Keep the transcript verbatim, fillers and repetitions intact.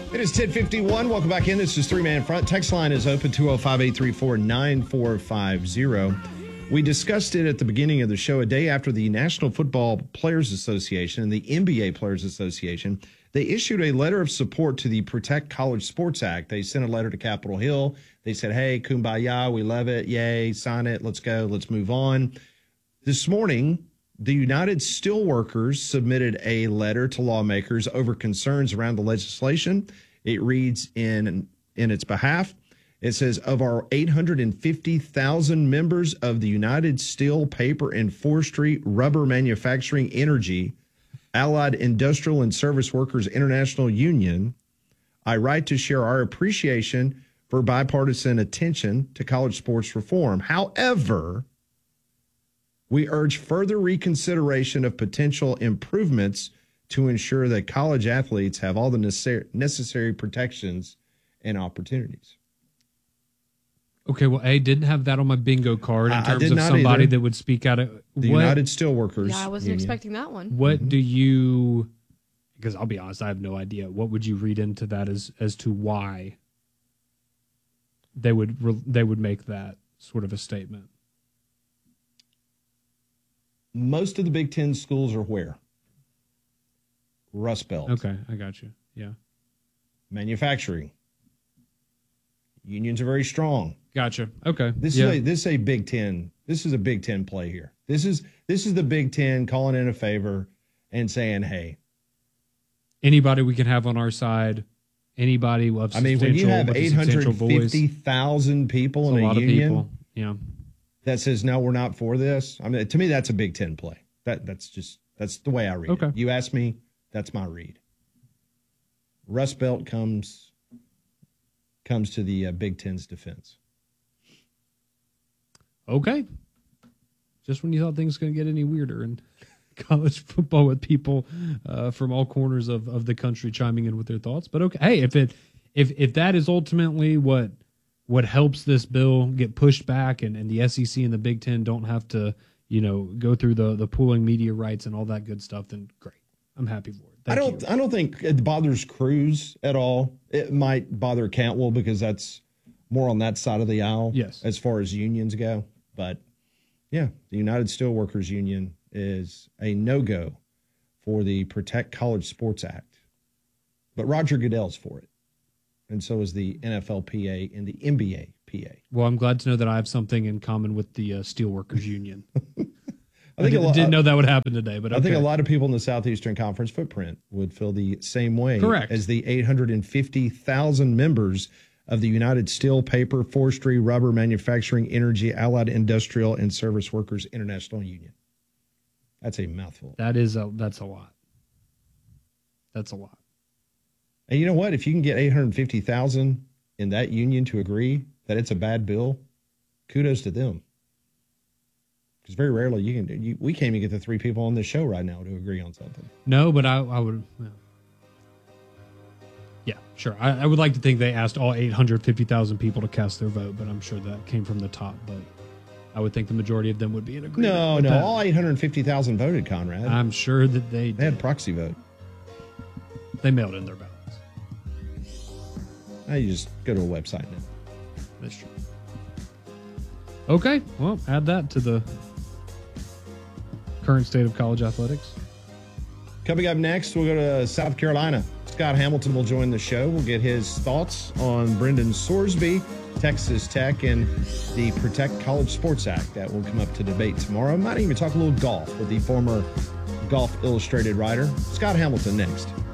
It is ten fifty-one. Welcome back in. This is Three Man Front. Text line is open two oh five, eight three four, nine four five zero. We discussed it at the beginning of the show, a day after the National Football Players Association and the N B A Players Association. They issued a letter of support to the Protect College Sports Act. They sent a letter to Capitol Hill. They said, hey, kumbaya, we love it. Yay, sign it. Let's go. Let's move on. This morning, the United Steelworkers submitted a letter to lawmakers over concerns around the legislation. It reads in, in its behalf, it says, of our eight hundred fifty thousand members of the United Steel, Paper, and Forestry, Rubber Manufacturing, Energy, Allied Industrial and Service Workers International Union, I write to share our appreciation for bipartisan attention to college sports reform. However, we urge further reconsideration of potential improvements to ensure that college athletes have all the necessary, necessary protections and opportunities. Okay, well, A, didn't have that on my bingo card in I, terms I of somebody either. that would speak out. Of, the what, United Steelworkers. Yeah, I wasn't Union. expecting that one. What Mm-hmm. do you, because I'll be honest, I have no idea. What would you read into that as as to why they would they would make that sort of a statement? Most of the Big Ten schools are where? Rust Belt. Okay, I got you. Yeah. Manufacturing. Unions are very strong. Gotcha. Okay. This yeah. is a this is a Big Ten. This is a Big Ten play here. This is this is the Big Ten calling in a favor and saying, hey. Anybody we can have on our side, anybody of I mean, when you have with a eight hundred substantial fifty voice, thousand people it's in a a, lot of union people. Yeah. that says, no, we're not for this. I mean, to me, that's a Big Ten play. That That's just, that's the way I read Okay. it. You ask me, that's my read. Rust Belt comes, comes to the uh, Big Ten's defense. Okay. Just when you thought things going to get any weirder in college football with people uh, from all corners of, of the country chiming in with their thoughts. But okay, hey, if it if if that is ultimately what what helps this bill get pushed back and, and the S E C and the Big Ten don't have to, you know, go through the the pooling media rights and all that good stuff, then great. I'm happy for it. Thank I don't you. I don't think it bothers Cruz at all. It might bother Cantwell because that's more on that side of the aisle Yes. as far as unions go. But yeah, the United Steelworkers Union is a no-go for the Protect College Sports Act. But Roger Goodell's for it. And so is the N F L P A and the N B A P A. Well, I'm glad to know that I have something in common with the uh, Steelworkers Union. I think I a lot, didn't know that would happen today, but okay. I think a lot of people in the Southeastern Conference footprint would feel the same way Correct. as the eight hundred fifty thousand members of the United Steel, Paper, Forestry, Rubber Manufacturing, Energy, Allied Industrial, and Service Workers International Union. That's a mouthful. That is a that's a lot. That's a lot. And you know what? If you can get eight hundred fifty thousand in that union to agree that it's a bad bill, kudos to them. Because very rarely you can. You, we can't even get the three people on this show right now to agree on something. No, but I, I would. Well, yeah, sure. I, I would like to think they asked all eight hundred fifty thousand people to cast their vote, but I'm sure that came from the top. But I would think the majority of them would be in agreement. No, with no. that. All eight hundred fifty thousand voted, Conrad. I'm sure that they they had did. proxy vote. They mailed in their ballots. Now you just go to a website now. That's true. Okay, well, add that to the current state of college athletics. Coming up next, we'll go to South Carolina. Scott Hamilton will join the show. We'll get his thoughts on Brendan Sorsby, Texas Tech, and the Protect College Sports Act. That will come up to debate tomorrow. Might even talk a little golf with the former Golf Illustrated writer. Scott Hamilton next.